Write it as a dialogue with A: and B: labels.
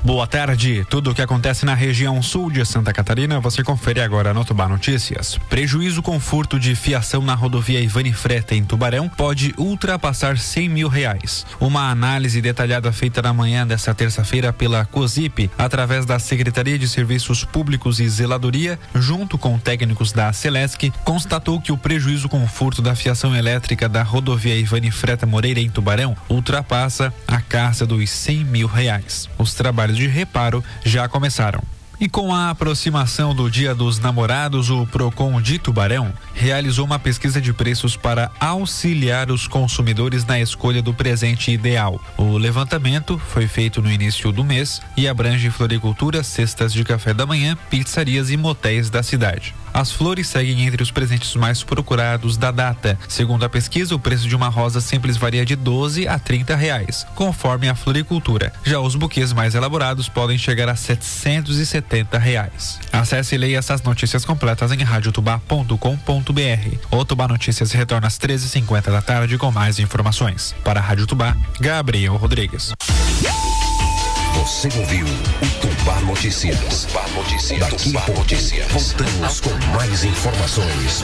A: Boa tarde. Tudo o que acontece na região sul de Santa Catarina você confere agora no Tubá Notícias. Prejuízo com furto de fiação na rodovia Ivani Freta em Tubarão pode ultrapassar R$100 mil. Uma análise detalhada feita na manhã desta terça-feira pela COSIP, através da Secretaria de Serviços Públicos e Zeladoria, junto com técnicos da Celesc, constatou que o prejuízo com furto da fiação elétrica da rodovia Ivani Freta Moreira em Tubarão ultrapassa a casa dos R$100 mil. Os trabalhos de reparo já começaram. E com a aproximação do Dia dos Namorados, o Procon de Tubarão realizou uma pesquisa de preços para auxiliar os consumidores na escolha do presente ideal. O levantamento foi feito no início do mês e abrange floricultura, cestas de café da manhã, pizzarias e motéis da cidade. As flores seguem entre os presentes mais procurados da data. Segundo a pesquisa, o preço de uma rosa simples varia de R$12 a R$30, conforme a floricultura. Já os buquês mais elaborados podem chegar a R$770. Acesse e leia essas notícias completas em radiotubá.com.br. O Tubá Notícias retorna às 13h50 da tarde com mais informações. Para a Rádio Tubá, Gabriel Rodrigues.
B: Você ouviu o Tubá Notícias. Daqui a pouco voltamos com mais informações.